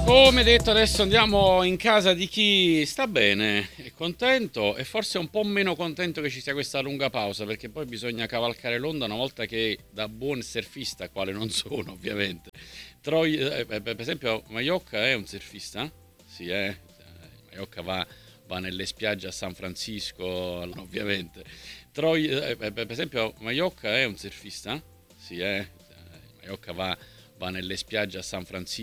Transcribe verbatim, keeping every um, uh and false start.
Come detto, adesso andiamo in casa di chi sta bene, è contento e forse un po' meno contento che ci sia questa lunga pausa, perché poi bisogna cavalcare l'onda una volta che, da buon surfista, quale non sono ovviamente. Troy, eh, eh, per esempio, Maiocca è un surfista? Sì, eh. Maiocca va, va nelle spiagge a San Francisco, ovviamente. Troy, eh, eh, per esempio, Maiocca è un surfista? Sì, eh. Maiocca va, va nelle spiagge a San Francisco.